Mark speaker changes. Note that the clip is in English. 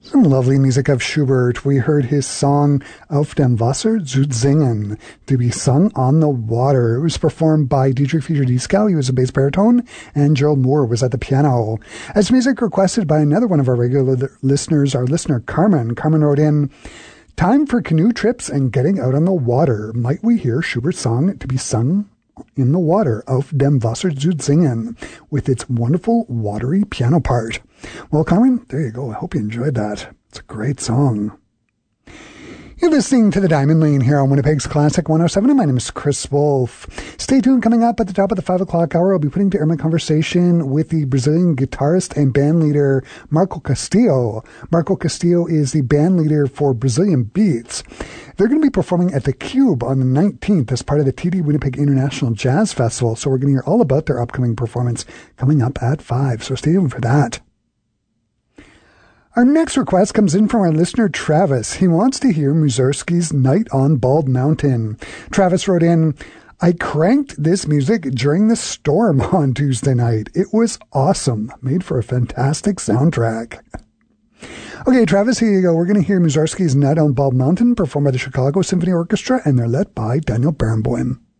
Speaker 1: Some lovely music of Schubert. We heard his song Auf dem Wasser zu singen, to be sung on the water. It was performed by Dietrich Fischer-Dieskau. He was a bass baritone, and Gerald Moore was at the piano. As music requested by another one of our regular listeners, our listener Carmen. Carmen wrote in, "Time for canoe trips and getting out on the water. Might we hear Schubert's song to be sung in the water, Auf dem Wasser zu singen, with its wonderful watery piano part?" Well, Carmen, there you go. I hope you enjoyed that. It's a great song. You're listening to The Diamond Lane here on Winnipeg's Classic 107, and my name is Chris Wolf. Stay tuned. Coming up at the top of the 5 o'clock hour, I'll be putting to air my conversation with the Brazilian guitarist and band leader Marco Castillo. Marco Castillo is the band leader for Brazilian Beats. They're going to be performing at the Cube on the 19th as part of the TD Winnipeg International Jazz Festival, so we're going to hear all about their upcoming performance coming up at 5, so stay tuned for that. Our next request comes in from our listener, Travis. He wants to hear Mussorgsky's Night on Bald Mountain. Travis wrote in, "I cranked this music during the storm on Tuesday night. It was awesome. Made for a fantastic soundtrack." Okay, Travis, here you go. We're going to hear Mussorgsky's Night on Bald Mountain performed by the Chicago Symphony Orchestra, and they're led by Daniel Barenboim.